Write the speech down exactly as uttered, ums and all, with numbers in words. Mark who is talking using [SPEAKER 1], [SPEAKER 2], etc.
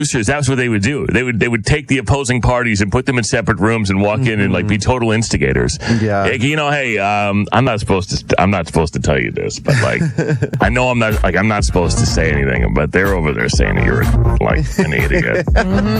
[SPEAKER 1] That's what they would do. They would they would take the opposing parties and put them in separate rooms and walk mm-hmm. in and like be total instigators.
[SPEAKER 2] Yeah.
[SPEAKER 1] Like, you know, hey, um, I'm not supposed to. I'm not supposed to tell you this, but like, I know I'm not. Like, I'm not supposed to say anything, but they're over there saying that you're like an idiot. Mm-hmm.